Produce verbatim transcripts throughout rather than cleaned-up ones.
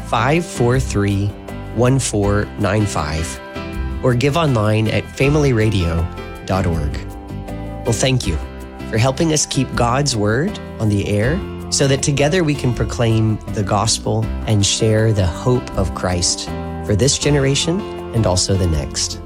five four three, one four nine five or give online at family radio dot org. Well, thank you for helping us keep God's Word on the air so that together we can proclaim the gospel and share the hope of Christ for this generation and also the next.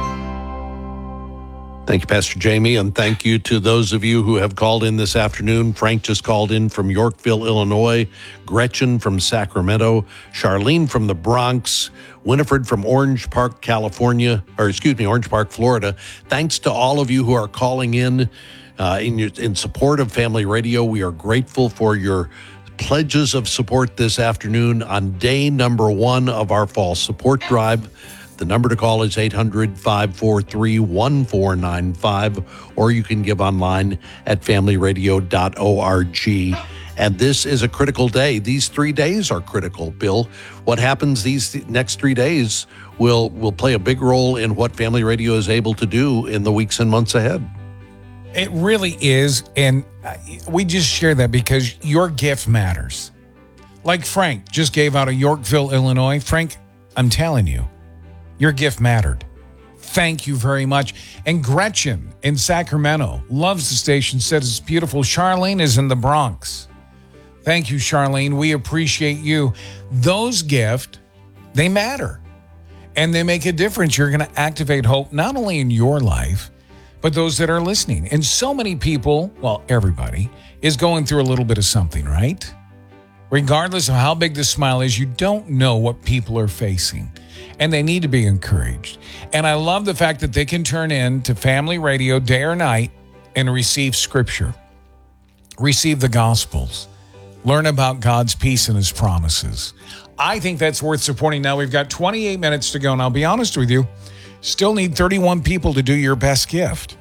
Thank you, Pastor Jamie, and thank you to those of you who have called in this afternoon. Frank just called in from Yorkville, Illinois, Gretchen from Sacramento, Charlene from the Bronx, Winifred from Orange Park, California, or excuse me, Orange Park, Florida. Thanks to all of you who are calling in uh, in, your, in support of Family Radio. We are grateful for your pledges of support this afternoon on day number one of our fall support drive. The number to call is eight hundred, five four three, one four nine five, or you can give online at family radio dot org. And this is a critical day. These three days are critical, Bill. What happens these th- next three days will, will play a big role in what Family Radio is able to do in the weeks and months ahead. It really is, and we just share that because your gift matters. Like Frank just gave out of Yorkville, Illinois. Frank, I'm telling you, your gift mattered. Thank you very much. And Gretchen in Sacramento loves the station, says it's beautiful. Charlene is in the Bronx. Thank you, Charlene. We appreciate you. Those gifts, they matter. And they make a difference. You're going to activate hope not only in your life, but those that are listening. And so many people, well, everybody, is going through a little bit of something, right? Regardless of how big the smile is, you don't know what people are facing. And they need to be encouraged. And I love the fact that they can turn in to Family Radio day or night and receive scripture, receive the Gospels, learn about God's peace and his promises. I think that's worth supporting. Now, we've got twenty-eight minutes to go, and I'll be honest with you, still need thirty-one people to do your best gift.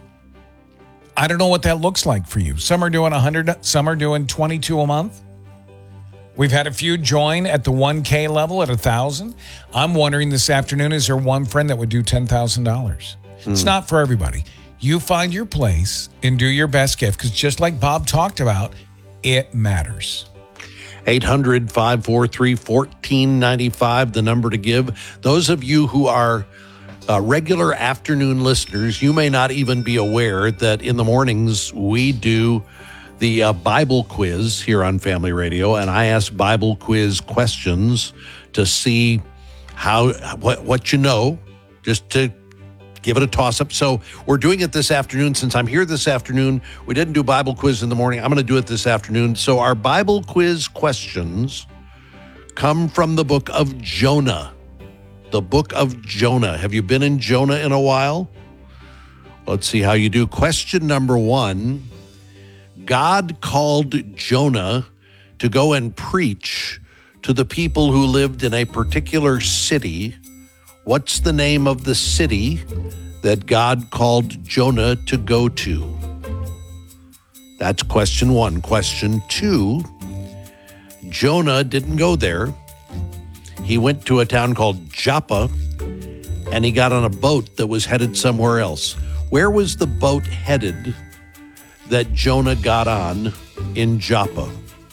I don't know what that looks like for you. Some are doing one hundred, some are doing twenty-two a month. We've had a few join at the one K level at one thousand. I'm wondering this afternoon, is there one friend that would do ten thousand dollars? Hmm. It's not for everybody. You find your place and do your best gift, because just like Bob talked about, it matters. eight hundred, five four three, one four nine five, the number to give. Those of you who are uh, regular afternoon listeners, you may not even be aware that in the mornings we do the uh, Bible quiz here on Family Radio, and I ask Bible quiz questions to see how what what you know, just to give it a toss-up. So we're doing it this afternoon. Since I'm here this afternoon, we didn't do Bible quiz in the morning. I'm going to do it this afternoon. So our Bible quiz questions come from the book of Jonah. The book of Jonah. Have you been in Jonah in a while? Let's see how you do. Question number one. God called Jonah to go and preach to the people who lived in a particular city. What's the name of the city that God called Jonah to go to? That's question one. Question two, Jonah didn't go there. He went to a town called Joppa, and he got on a boat that was headed somewhere else. Where was the boat headed that Jonah got on in Joppa?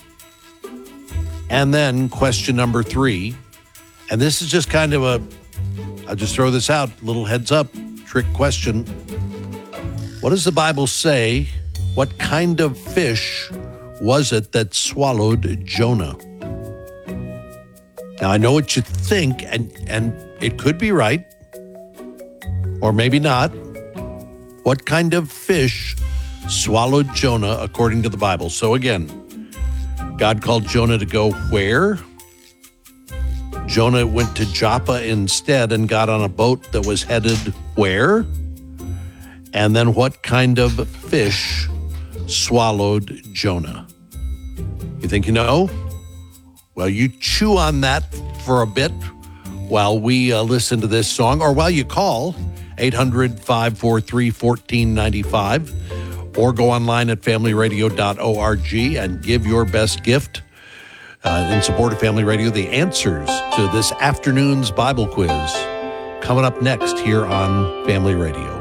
And then question number three, and this is just kind of a, I'll just throw this out, little heads up, trick question. What does the Bible say? What kind of fish was it that swallowed Jonah? Now, I know what you think, and, and it could be right, or maybe not. What kind of fish swallowed Jonah according to the Bible? So again, God called Jonah to go where? Jonah went to Joppa instead and got on a boat that was headed where? And then what kind of fish swallowed Jonah? You think you know? Well, you chew on that for a bit while we uh, listen to this song, or while you call eight hundred, five four three, one four nine five, or go online at family radio dot org and give your best gift uh, in support of Family Radio. The answers to this afternoon's Bible quiz coming up next here on Family Radio.